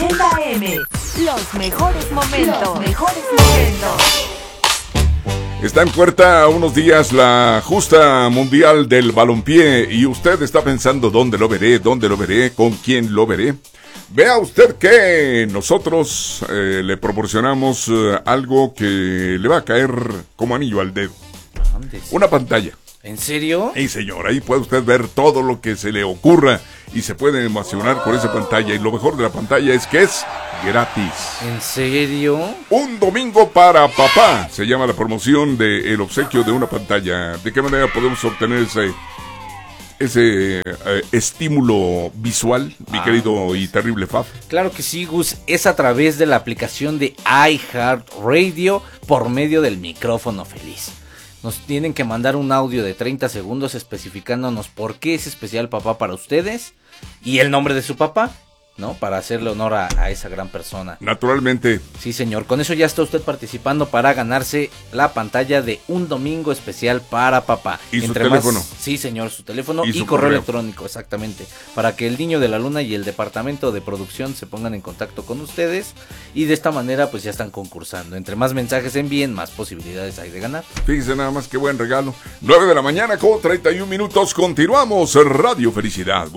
80 AM. Los mejores momentos. Los mejores momentos. Está en puerta a unos días la justa mundial del balompié y usted está pensando dónde lo veré, con quién lo veré. Vea usted que nosotros le proporcionamos algo que le va a caer como anillo al dedo. Una pantalla. ¿En serio? Sí, señor, ahí puede usted ver todo lo que se le ocurra y se puede emocionar con esa pantalla. Y lo mejor de la pantalla es que es gratis. ¿En serio? Un domingo para papá se llama la promoción del obsequio de una pantalla. ¿De qué manera podemos obtener ese estímulo visual, mi querido y terrible Faf? Claro que sí, Gus, es a través de la aplicación de iHeartRadio por medio del micrófono feliz. Nos tienen que mandar un audio de 30 segundos especificándonos por qué es especial papá para ustedes y el nombre de su papá, ¿no? Para hacerle honor a esa gran persona. Naturalmente. Sí, señor. Con eso ya está usted participando para ganarse la pantalla de un domingo especial para papá. ¿Y su teléfono? Sí, señor, su teléfono y su correo electrónico, exactamente. Para que el Niño de la Luna y el departamento de producción se pongan en contacto con ustedes. Y de esta manera, pues ya están concursando. Entre más mensajes envíen, más posibilidades hay de ganar. Fíjense nada más qué buen regalo. 9 de la mañana con 31 minutos. Continuamos Radio Felicidad.